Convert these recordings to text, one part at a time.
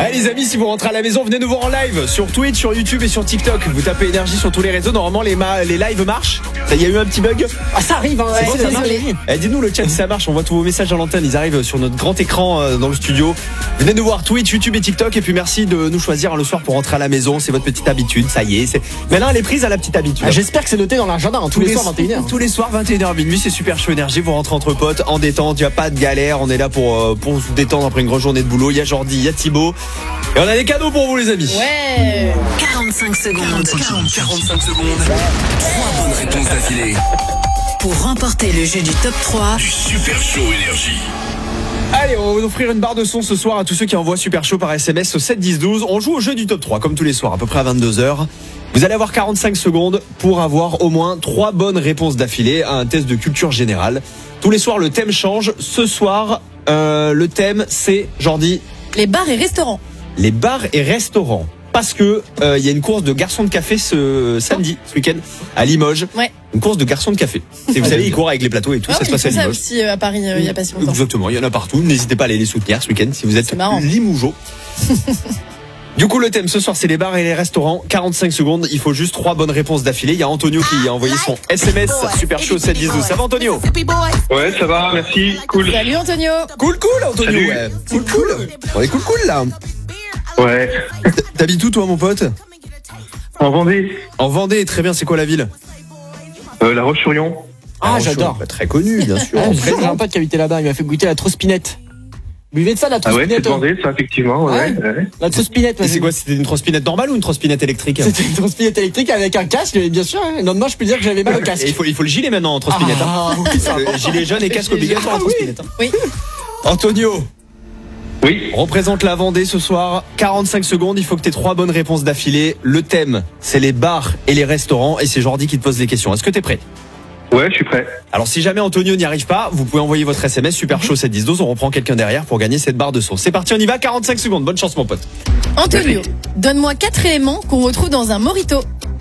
Allez les amis, si vous rentrez à la maison, venez nous voir en live sur Twitch, sur YouTube et sur TikTok. Vous tapez énergie sur tous les réseaux. Normalement les lives marchent. Il y a eu un petit bug. Ah, ça arrive, hein, C'est bon, ça marche. Dites-nous le chat si ça marche. On voit tous vos messages à l'antenne. Ils arrivent sur notre grand écran dans le studio. Venez nous voir Twitch, YouTube et TikTok. Et puis merci de nous choisir le soir pour rentrer à la maison. C'est votre petite habitude. Ça y est. Maintenant elle est prise à la petite habitude. J'espère que c'est noté dans l'agenda. Tous les soirs 21h. Tous les soirs 21h minuit. C'est super chaud énergie. Vous rentrez entre potes en détente. Il n'y a pas de galère. On est là pour vous détendre après une grosse journée de boulot. Il y a Jordi, il y a Thibaut. Et on a des cadeaux pour vous les amis. Ouais. 45 secondes. 45 secondes. 3 bonnes réponses d'affilée. Pour remporter le jeu du top 3 du Super Show Énergie. Allez, on va vous offrir une barre de son ce soir à tous ceux qui envoient Super Show par SMS au 7 10 12. On joue au jeu du top 3 comme tous les soirs à peu près à 22h. Vous allez avoir 45 secondes pour avoir au moins 3 bonnes réponses d'affilée à un test de culture générale. Tous les soirs le thème change. Ce soir le thème c'est, Jordi, les bars et restaurants. Les bars et restaurants. Parce que y a une course de garçons de café ce samedi, ce week-end, à Limoges. Ouais. Une course de garçons de café. Et vous savez, ils courent avec les plateaux et tout, ça se passe à Limoges. Ça aussi à Paris, il y a pas si longtemps. Exactement, il y en a partout. N'hésitez pas à aller les soutenir ce week-end si vous êtes marrant. Limougeaux. Du coup, le thème ce soir, c'est les bars et les restaurants. 45 secondes, il faut juste 3 bonnes réponses d'affilée. Il y a Antonio qui a envoyé son SMS Super Show 7 10 12. Ça va, Antonio? Ouais, ça va, merci, cool. Salut Antonio. Cool, Antonio. Salut. Ouais. Cool. On est cool là. Ouais. T'habites où toi, mon pote? En Vendée. En Vendée, très bien. C'est quoi la ville? La Roche-sur-Yon. Ah, j'adore. Très connu, bien sûr. J'ai un pote qui habitait là-bas, il m'a fait goûter la trospinette. Buvez de ça, la Ah ouais, c'est trospinette. de Vendée, ça, effectivement, ouais. La trospinette, Et c'est quoi? C'était une trospinette normale ou une trospinette électrique? C'était une trospinette électrique avec un casque, bien sûr. Le lendemain, je peux dire que j'avais mal au casque. Et il faut le gilet maintenant en trospinette. Ah, oui, ça va. Gilet jaune et casque obligatoire en trospinette. Oui. Antonio, Oui. représente la Vendée ce soir. 45 secondes, il faut que tu aies 3 bonnes réponses d'affilée. Le thème, c'est les bars et les restaurants. Et c'est Jordi qui te pose les questions. Est-ce que tu es prêt? Ouais, je suis prêt. Alors si jamais Antonio n'y arrive pas, vous pouvez envoyer votre SMS Super Show 7 10 12. On reprend quelqu'un derrière pour gagner cette barre de son. C'est parti, on y va. 45 secondes. Bonne chance mon pote. Antonio, donne-moi 4 éléments qu'on retrouve dans un mojito.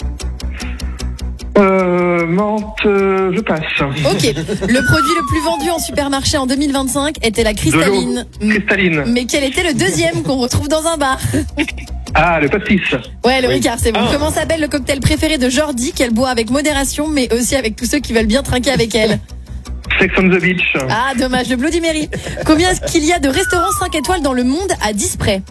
Menthe, je passe. Ok. Le produit le plus vendu en supermarché en 2025 était la De cristalline. l'eau. Cristalline. Mais quel était le deuxième qu'on retrouve dans un bar? Ah, le pastis. Ouais, le Ricard, c'est bon. Ah. Comment s'appelle le cocktail préféré de Jordi qu'elle boit avec modération, mais aussi avec tous ceux qui veulent bien trinquer avec elle? Sex on the beach. Ah, dommage, le Bloody Mary. Combien est-ce qu'il y a de restaurants 5 étoiles dans le monde à 10 près?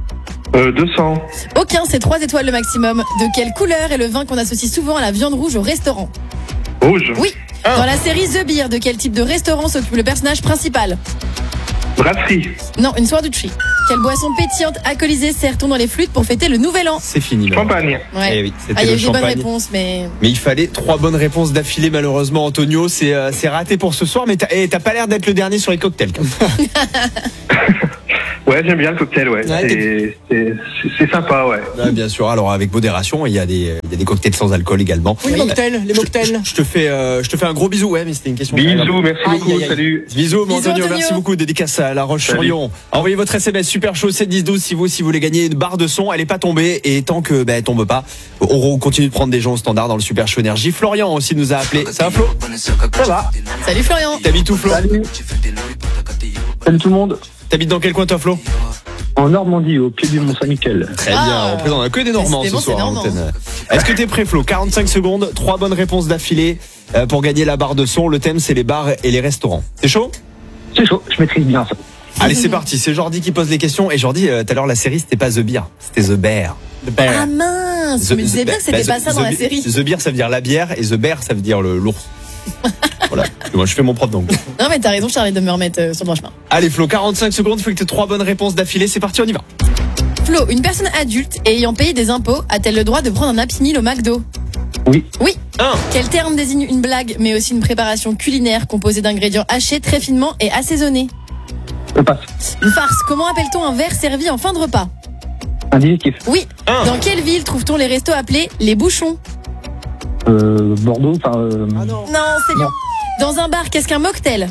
200. Aucun, c'est 3 étoiles le maximum. De quelle couleur est le vin qu'on associe souvent à la viande rouge au restaurant? Rouge. Oui. Dans la série The Beer, de quel type de restaurant s'occupe le personnage principal? Brasserie. Non, une soirée de tri. Quelle boisson pétillante alcoolisée sert-on dans les flûtes pour fêter le nouvel an? C'est fini. là. Champagne. Ouais. Eh oui, Ah, c'était il y a le eu des bonnes champagne. réponses, mais... Mais il fallait 3 bonnes réponses d'affilée malheureusement Antonio. C'est raté pour ce soir. Mais t'as pas l'air d'être le dernier sur les cocktails. quand même. Ouais, j'aime bien le cocktail, ouais. Ouais, C'est sympa, ouais. Ah, bien sûr. Alors avec modération, il y a des cocktails sans alcool également. Oui, les mocktails. Je te fais un gros bisou. Ouais, mais c'était une question. Bisous, merci Aïe, beaucoup, aïe, aïe. salut. Bisous, mon Bisous, Antonio, Antonio. merci beaucoup. Dédicace à La Roche-sur-Yon. Envoyez votre SMS Super Show 7 10 12 si vous voulez gagner une barre de son. Elle est pas tombée et tant que elle tombe pas, on continue de prendre des gens au standard dans le Super Show Énergie. Florian aussi nous a appelé. Ça va Flo? Ça va. Salut Florian. T'habites où Flo? Salut. Salut tout le monde. T'habites dans quel coin toi Flo? En Normandie, au pied du Mont-Saint-Michel. Très Ah. bien, on présente que des Normands ce Décidément, soir. c'est à normand. l'antenne. Est-ce que t'es prêt Flo? 45 secondes, 3 bonnes réponses d'affilée pour gagner la barre de son. Le thème c'est les bars et les restaurants. C'est chaud? C'est chaud, je maîtrise bien ça. Allez c'est parti, c'est Jordi qui pose les questions. Et Jordi, tout à l'heure la série c'était pas The Beer, c'était The Bear. Ah mince, je me disais bien que c'était pas ça dans la série. The Beer ça veut dire la bière et The Bear ça veut dire l'ours. Voilà, moi je fais mon propre donc. Non mais t'as raison Charlie de me remettre sur le droit chemin. Allez Flo, 45 secondes, il faut que tu aies 3 bonnes réponses d'affilée. C'est parti, on y va. Flo, une personne adulte et ayant payé des impôts a-t-elle le droit de prendre un Happy Meal au McDo? Oui. Oui. 1. Quel terme désigne une blague mais aussi une préparation culinaire composée d'ingrédients hachés très finement et assaisonnés? Je passe. Une farce, comment appelle-t-on un verre servi en fin de repas? Un digestif. Oui. Un. Dans quelle ville trouve-t-on les restos appelés les bouchons? Bordeaux, Non, c'est Lyon. Dans un bar, qu'est-ce qu'un mocktail?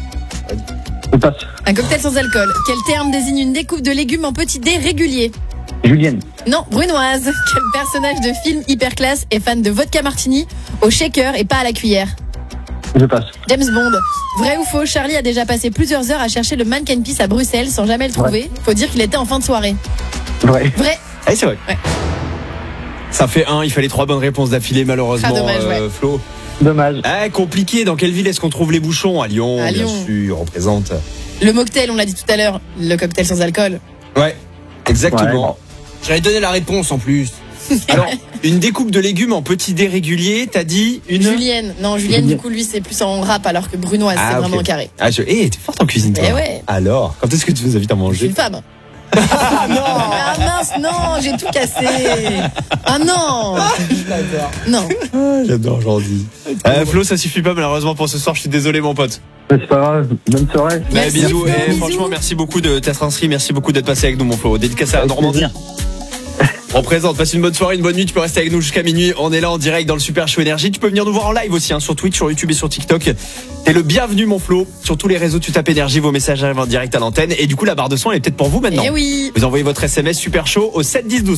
je passe. Un cocktail sans alcool. Quel terme désigne une découpe de légumes en petits dés réguliers? Julienne. Non, brunoise. Quel personnage de film hyper classe est fan de vodka martini au shaker et pas à la cuillère? Je passe. James Bond. Vrai ou faux, Charlie a déjà passé plusieurs heures à chercher le mannequin piece à Bruxelles sans jamais le trouver. Faut dire qu'il était en fin de soirée. Vrai. Vrai. Ah, c'est vrai. Ouais. Ça fait 1, il fallait 3 bonnes réponses d'affilée malheureusement, Ah, dommage, ouais. Flo. Dommage. Ah, compliqué, dans quelle ville est-ce qu'on trouve les bouchons? À Lyon, À bien Lyon. sûr, représente. Le mocktail, on l'a dit tout à l'heure, le cocktail sans alcool. Ouais, exactement. J'allais donner la réponse en plus. Alors, une découpe de légumes en petits dés réguliers, t'as dit une Julienne. Non, Julienne, du coup, lui, c'est plus en râpe, alors que Brunoise, c'est ok. vraiment en carré. Ah, t'es forte en cuisine, toi. Eh ouais. Alors, quand est-ce que tu nous invites à Je suis manger? une femme. Ah non. Ah mince, non, j'ai tout cassé. Ah non. Non. J'adore Jordi. Flo, ça suffit pas malheureusement pour ce soir, je suis désolé mon pote. Mais c'est pas grave. Bonne soirée. Merci, bisous. Flo, bisous. Franchement, merci beaucoup de t'être inscrit, merci beaucoup d'être passé avec nous mon Flo. Dédicace à la Normandie. On présente, passe une bonne soirée, une bonne nuit, tu peux rester avec nous jusqu'à minuit. On est là en direct dans le Super Show Énergie. Tu peux venir nous voir en live aussi, sur Twitch, sur YouTube et sur TikTok. T'es le bienvenu mon Flo. Sur tous les réseaux, tu tapes Énergie, vos messages arrivent en direct à l'antenne. Et du coup, la barre de son, elle est peut-être pour vous maintenant. Eh oui. Vous envoyez votre SMS Super Show au 7 10 12.